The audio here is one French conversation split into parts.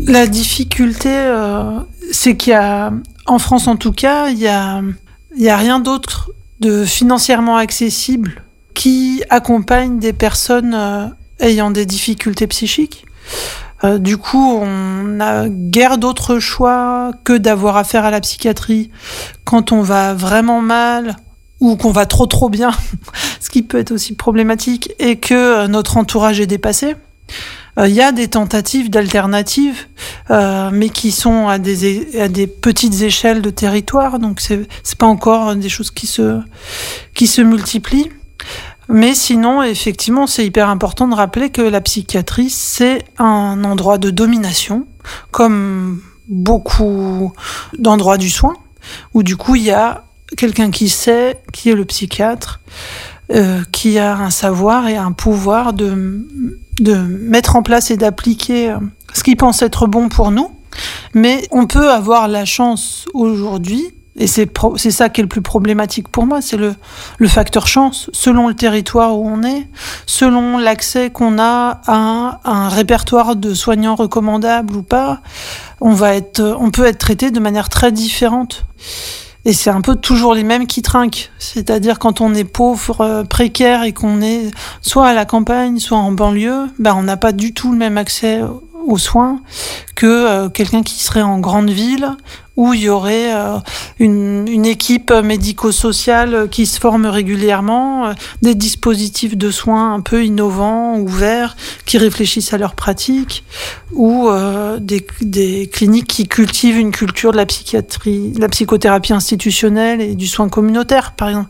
La difficulté, c'est qu'il y a, en France en tout cas, il y a rien d'autre de financièrement accessible qui accompagne des personnes ayant des difficultés psychiques. Du coup, on n'a guère d'autre choix que d'avoir affaire à la psychiatrie quand on va vraiment mal ou qu'on va trop bien, ce qui peut être aussi problématique, et que notre entourage est dépassé. Il y a des tentatives d'alternatives, mais qui sont à des petites échelles de territoire, donc c'est pas encore des choses qui se multiplient. Mais sinon, effectivement, c'est hyper important de rappeler que la psychiatrie, c'est un endroit de domination, comme beaucoup d'endroits du soin, où du coup, il y a quelqu'un qui sait, qui est le psychiatre, qui a un savoir et un pouvoir de mettre en place et d'appliquer ce qu'il pense être bon pour nous. Mais on peut avoir la chance aujourd'hui, et c'est ça qui est le plus problématique pour moi, c'est le facteur chance, selon le territoire où on est, selon l'accès qu'on a à un répertoire de soignants recommandables ou pas, on peut être traité de manière très différente. Et c'est un peu toujours les mêmes qui trinquent. C'est-à-dire quand on est pauvre, précaire et qu'on est soit à la campagne, soit en banlieue, on n'a pas du tout le même accès aux soins que quelqu'un qui serait en grande ville où il y aurait une équipe médico-sociale qui se forme régulièrement, des dispositifs de soins un peu innovants, ouverts, qui réfléchissent à leurs pratiques, ou des cliniques qui cultivent une culture de la psychiatrie, de la psychothérapie institutionnelle et du soin communautaire, par exemple.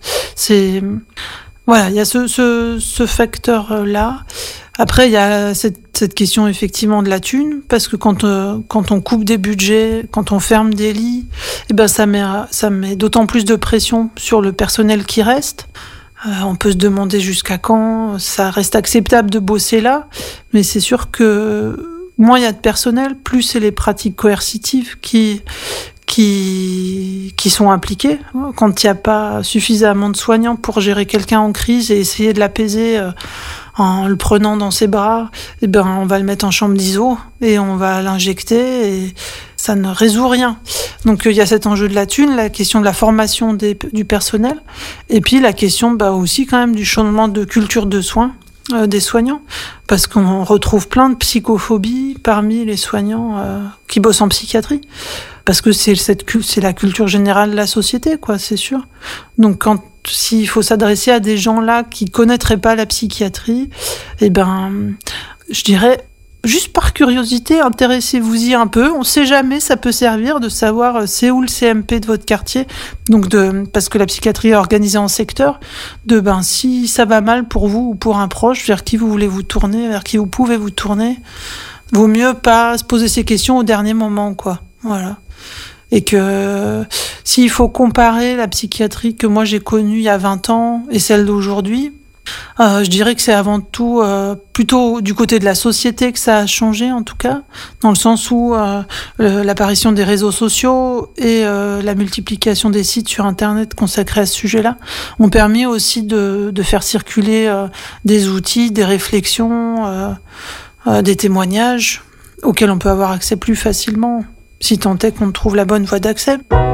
Voilà, il y a ce facteur-là. Après, il y a cette question effectivement de la thune, parce que quand on coupe des budgets, quand on ferme des lits, ça met d'autant plus de pression sur le personnel qui reste. On peut se demander jusqu'à quand ça reste acceptable de bosser là, mais c'est sûr que moins il y a de personnel, plus c'est les pratiques coercitives qui sont impliquées. Quand il n'y a pas suffisamment de soignants pour gérer quelqu'un en crise et essayer de l'apaiser en le prenant dans ses bras, on va le mettre en chambre d'iso et on va l'injecter et ça ne résout rien. Donc il y a cet enjeu de la thune, la question de la formation du personnel, et puis la question aussi quand même du changement de culture de soins des soignants, parce qu'on retrouve plein de psychophobie parmi les soignants qui bossent en psychiatrie, parce que c'est la culture générale de la société, quoi, c'est sûr. Donc s'il faut s'adresser à des gens là qui connaîtraient pas la psychiatrie, je dirais, juste par curiosité, intéressez-vous-y un peu. On sait jamais, ça peut servir de savoir c'est où le CMP de votre quartier. Donc parce que la psychiatrie est organisée en secteur, si ça va mal pour vous ou pour un proche, vers qui vous voulez vous tourner, vers qui vous pouvez vous tourner, vaut mieux pas se poser ces questions au dernier moment, quoi. Voilà. Et que s'il faut comparer la psychiatrie que moi j'ai connue il y a 20 ans et celle d'aujourd'hui, je dirais que c'est avant tout plutôt du côté de la société que ça a changé, en tout cas, dans le sens où l'apparition des réseaux sociaux et la multiplication des sites sur Internet consacrés à ce sujet-là ont permis aussi de faire circuler des outils, des réflexions, des témoignages auxquels on peut avoir accès plus facilement, si tant est qu'on trouve la bonne voie d'accès.